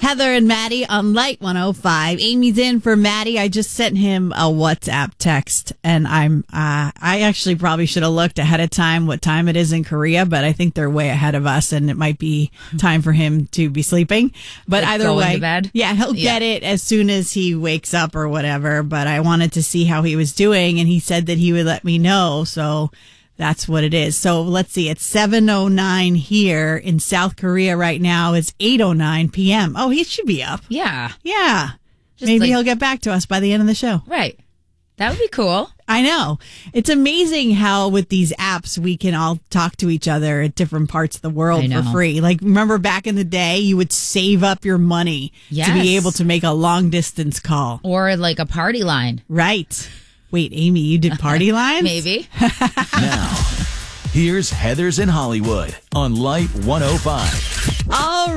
Heather and Maddie on Light 105. Amy's in for Maddie. I just sent him a WhatsApp text, and I actually probably should have looked ahead of time what time it is in Korea, but I think they're way ahead of us, and it might be time for him to be sleeping. But like either way, to bed? Yeah, he'll get it as soon as he wakes up or whatever. But I wanted to see how he was doing, and he said that he would let me know. So that's what it is. So let's see. It's 7:09 here in South Korea right now. It's 8:09 p.m. Oh, he should be up. Yeah. Yeah. Just Maybe like- he'll get back to us by the end of the show. Right. That would be cool. I know. It's amazing how with these apps we can all talk to each other at different parts of the world I know. for free. Like, remember back in the day, you would save up your money to Yes. be able to make a long distance call. Or like a party line. Right. Wait, Amy, you did party lines? Maybe. Now, here's Heather's in Hollywood on Light 105. All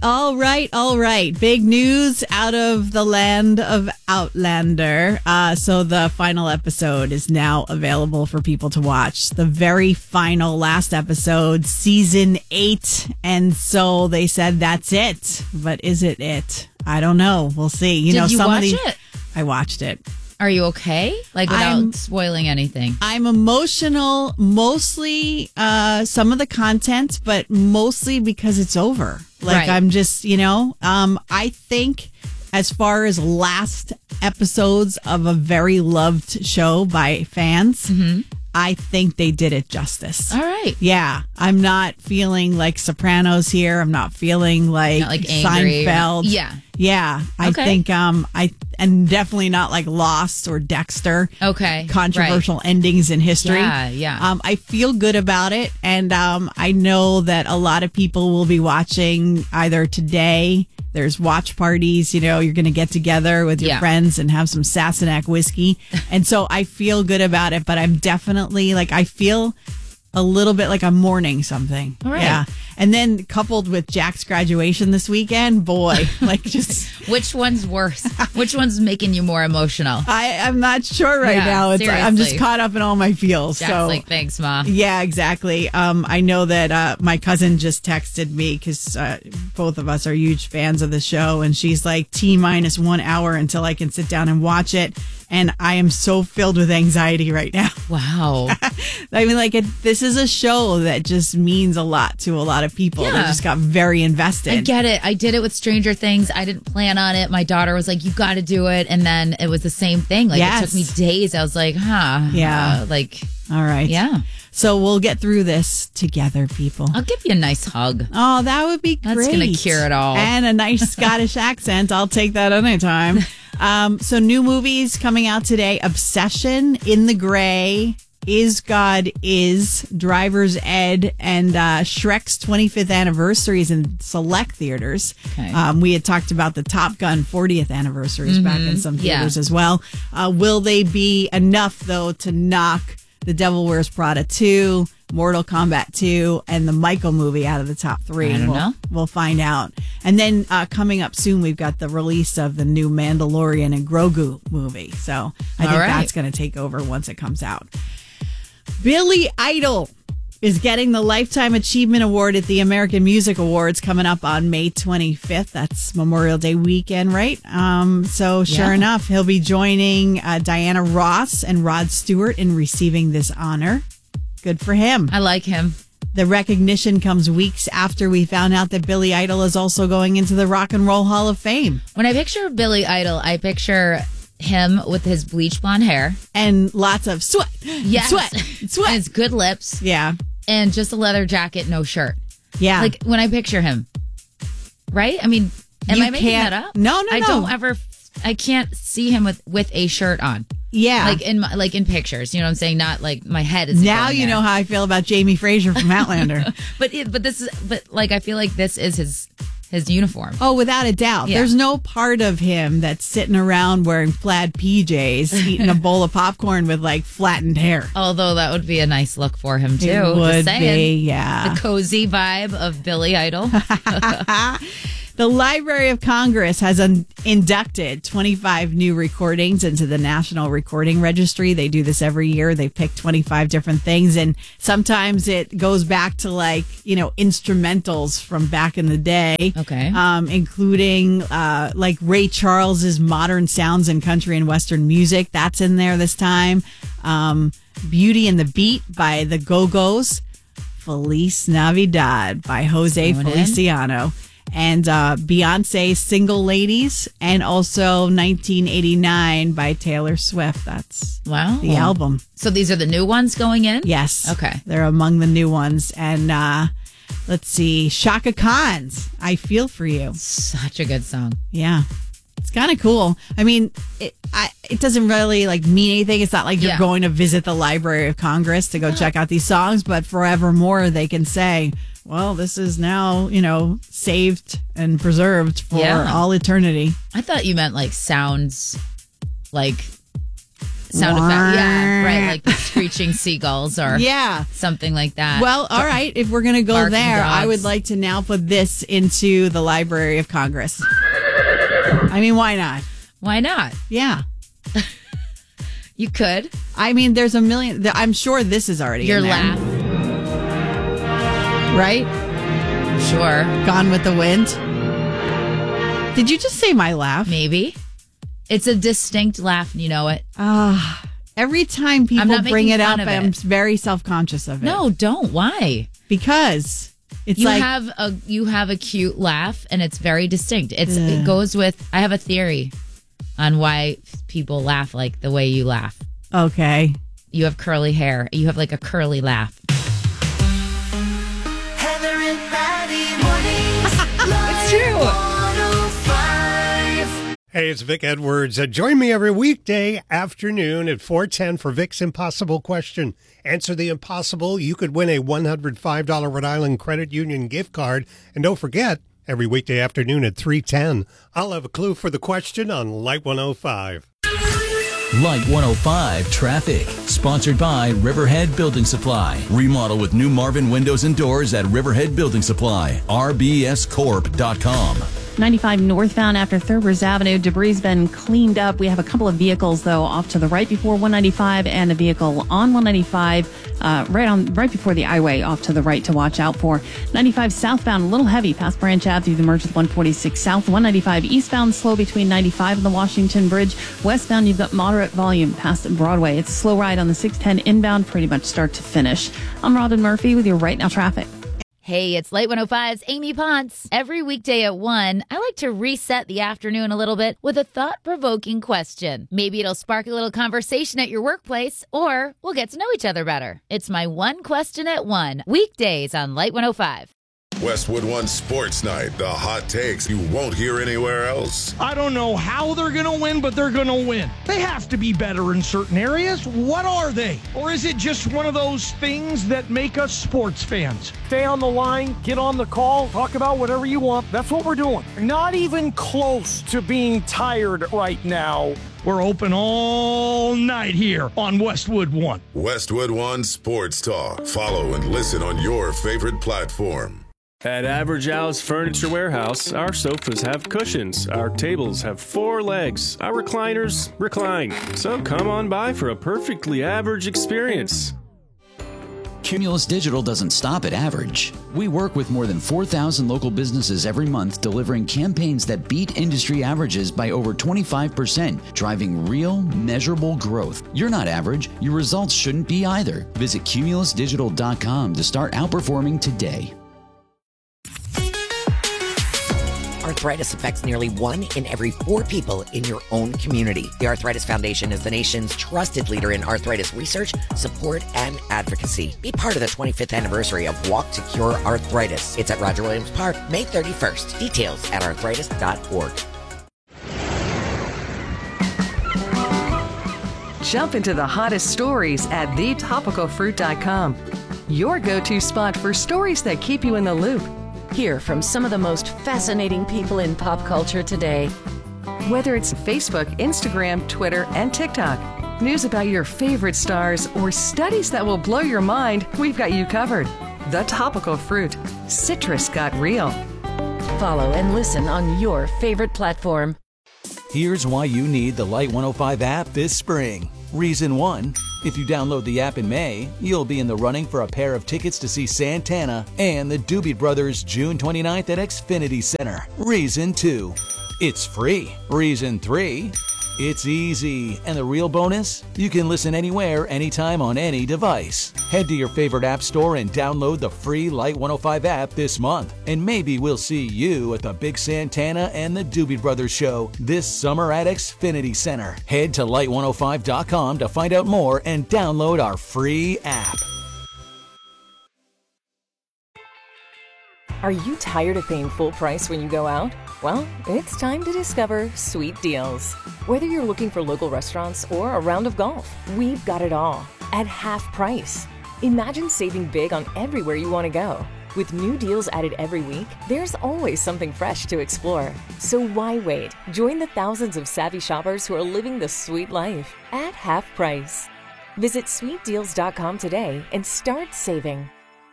right. Big news out of the land of Outlander. So the final episode is now available for people to watch. The very final last episode, season 8. And so they said that's it. But is it it? I don't know. We'll see. You know, Did you some watch of the it? I watched it. Are you okay? Like without spoiling anything? I'm emotional, mostly some of the content, but mostly because it's over. Like, Right. I'm just, I think as far as last episodes of a very loved show by fans, I think they did it justice. All right. Yeah, I'm not feeling like Sopranos here. I'm not feeling like, Not like angry or- Seinfeld. Yeah. I Okay. think and definitely not like Lost or Dexter. Okay. Controversial endings in history. Yeah. I feel good about it, and I know that a lot of people will be watching either today. There's watch parties, you're going to get together with your Yeah. friends and have some Sassenach whiskey. And so I feel good about it, but I'm definitely I feel a little bit like I'm mourning something. All right. Yeah. And then coupled with Jack's graduation this weekend, boy, just Which one's worse? Which one's making you more emotional? I'm not sure right Yeah, now. I'm just seriously. caught up in all my feels. Jack's so like, thanks, Ma. yeah, exactly. I know that my cousin just texted me because both of us are huge fans of the show, and she's like, T-minus 1 hour until I can sit down and watch it. And I am so filled with anxiety right now. Wow. I mean, this is a show that just means a lot to a lot of people. They Yeah. just got very invested. I get it. I did it with Stranger Things. I didn't plan on it. My daughter was like, you got to do it. And then it was the same thing. Like, Yes. it took me days. I was like, Yeah. All right. Yeah. So we'll get through this together, people. I'll give you a nice hug. Oh, that would be great. That's gonna cure it all. And a nice Scottish accent. I'll take that anytime. So new movies coming out today. Obsession, In the Gray, Is God Is, Driver's Ed, and Shrek's 25th anniversary is in select theaters. Okay. We had talked about the Top Gun 40th anniversaries back in some theaters as well. Will they be enough, though, to knock The Devil Wears Prada 2, Mortal Kombat 2, and the Michael movie out of the top 3? I don't know. We'll find out. And then coming up soon, we've got the release of the new Mandalorian and Grogu movie. So I think All right. that's going to take over once it comes out. Billy Idol is getting the Lifetime Achievement Award at the American Music Awards coming up on May 25th. That's Memorial Day weekend, right? So sure Yeah. enough, he'll be joining Diana Ross and Rod Stewart in receiving this honor. Good for him. I like him. The recognition comes weeks after we found out that Billy Idol is also going into the Rock and Roll Hall of Fame. When I picture Billy Idol, I picture him with his bleach blonde hair. And lots of sweat. Yes. Sweat. And Sweat. his good lips. Yeah. And just a leather jacket, no shirt. Yeah. Like when I picture him. Right? I mean, am You I making can't- that up? No. I can't see him with a shirt on. Yeah. Like in pictures, you know what I'm saying? Not like my head is Now going you there. know how I feel about Jamie Fraser from Outlander. But I feel like this is his uniform. Oh, without a doubt. Yeah. There's no part of him that's sitting around wearing plaid PJs, eating a bowl of popcorn with flattened hair. Although that would be a nice look for him too. It would Just saying. be, yeah. The cozy vibe of Billy Idol. The Library of Congress has inducted 25 new recordings into the National Recording Registry. They do this every year. They pick 25 different things, and sometimes it goes back to instrumentals from back in the day. Okay. Including like Ray Charles's Modern Sounds in Country and Western Music. That's in there this time. Beauty and the Beat by the Go-Go's. Feliz Navidad by Jose Feliciano. And Beyonce's Single Ladies, and also 1989 by Taylor Swift. That's the album. So these are the new ones going in? Yes. Okay. They're among the new ones. And let's see, Shaka Khan's I Feel For You. Such a good song. Yeah. It's kind of cool. I mean, it doesn't really mean anything. It's not like you're going to visit the Library of Congress to go check out these songs, but forevermore they can say, well, this is now, saved and preserved for all eternity. I thought you meant sounds, sound effect. Yeah, right. Like the screeching seagulls or something like that. Well, all right. If we're going to go Barking there, dogs. I would like to now put this into the Library of Congress. I mean, why not? Why not? Yeah. You could. I mean, there's a million. I'm sure this is already Your in there. laugh. Right? Sure. Gone with the Wind. Did you just say my laugh? Maybe. It's a distinct laugh, and you know it. Every time people bring it up, I'm very self-conscious of it. No, don't. Why? Because it's you have a cute laugh, and it's very distinct. It goes with. I have a theory on why people laugh like the way you laugh. Okay. You have curly hair. You have a curly laugh. Heather and Maddie mornings. It's true. 105. Hey, it's Vic Edwards. Join me every weekday afternoon at 4:10 for Vic's Impossible Question. Answer the impossible. You could win a $105 Rhode Island Credit Union gift card. And don't forget, every weekday afternoon at 3:10, I'll have a clue for the question on Light 105. Light 105 Traffic. Sponsored by Riverhead Building Supply. Remodel with new Marvin windows and doors at Riverhead Building Supply. rbscorp.com. 95 northbound after Thurbers Avenue. Debris has been cleaned up. We have a couple of vehicles, though, off to the right before 195 and a vehicle on 195 right before the highway off to the right to watch out for. 95 southbound, a little heavy past Branch Ave through the merge with 146 south. 195 eastbound, slow between 95 and the Washington Bridge. Westbound, you've got moderate volume past Broadway. It's a slow ride on the 610 inbound, pretty much start to finish. I'm Robin Murphy with your Right Now Traffic. Hey, it's Light 105's Amy Ponce. Every weekday at 1, I like to reset the afternoon a little bit with a thought-provoking question. Maybe it'll spark a little conversation at your workplace, or we'll get to know each other better. It's my One Question at 1, weekdays on Light 105. Westwood One Sports Night, the hot takes you won't hear anywhere else. I don't know how they're going to win, but they're going to win. They have to be better in certain areas. What are they? Or is it just one of those things that make us sports fans? Stay on the line, get on the call, talk about whatever you want. That's what we're doing. Not even close to being tired right now. We're open all night here on Westwood One. Westwood One Sports Talk. Follow and listen on your favorite platform. At Average Al's Furniture Warehouse, our sofas have cushions, our tables have 4 legs, our recliners recline. So come on by for a perfectly average experience. Cumulus Digital doesn't stop at average. We work with more than 4,000 local businesses every month, delivering campaigns that beat industry averages by over 25%, driving real, measurable growth. You're not average. Your results shouldn't be either. Visit cumulusdigital.com to start outperforming today. Arthritis affects nearly 1 in every 4 people in your own community. The Arthritis Foundation is the nation's trusted leader in arthritis research, support, and advocacy. Be part of the 25th anniversary of Walk to Cure Arthritis. It's at Roger Williams Park, May 31st. Details at arthritis.org. Jump into the hottest stories at thetopicalfruit.com. Your go-to spot for stories that keep you in the loop. Hear from some of the most fascinating people in pop culture today. Whether it's Facebook, Instagram, Twitter, and TikTok, news about your favorite stars, or studies that will blow your mind, we've got you covered. The Topical Fruit. Citrus got real. Follow and listen on your favorite platform. Here's why you need the Light 105 app this spring. Reason 1, if you download the app in May, you'll be in the running for a pair of tickets to see Santana and the Doobie Brothers June 29th at Xfinity Center. Reason 2, it's free. Reason 3, it's easy. And the real bonus? You can listen anywhere, anytime on any device. Head to your favorite app store and download the free Light 105 app this month. And maybe we'll see you at the Big Santana and the Doobie Brothers show this summer at Xfinity Center. Head to light105.com to find out more and download our free app. Are you tired of paying full price when you go out? Well, it's time to discover Sweet Deals. Whether you're looking for local restaurants or a round of golf, we've got it all at half price. Imagine saving big on everywhere you want to go. With new deals added every week, there's always something fresh to explore. So why wait? Join the thousands of savvy shoppers who are living the sweet life at half price. Visit sweetdeals.com today and start saving.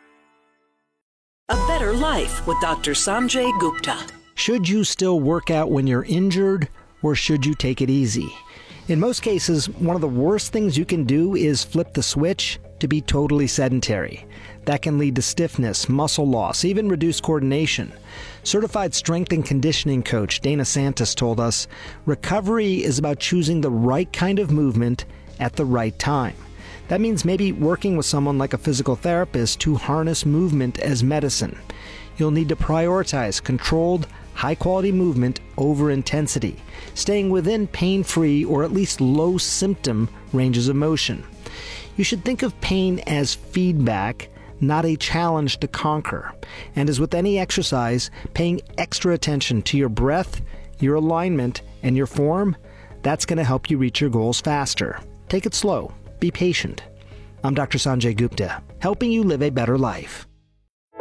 A Better Life with Dr. Sanjay Gupta. Should you still work out when you're injured, or should you take it easy? In most cases, one of the worst things you can do is flip the switch to be totally sedentary. That can lead to stiffness, muscle loss, even reduced coordination. Certified strength and conditioning coach Dana Santos told us, recovery is about choosing the right kind of movement at the right time. That means maybe working with someone like a physical therapist to harness movement as medicine. You'll need to prioritize controlled, high-quality movement over intensity, staying within pain-free or at least low-symptom ranges of motion. You should think of pain as feedback, not a challenge to conquer. And as with any exercise, paying extra attention to your breath, your alignment, and your form, that's going to help you reach your goals faster. Take it slow. Be patient. I'm Dr. Sanjay Gupta, helping you live a better life.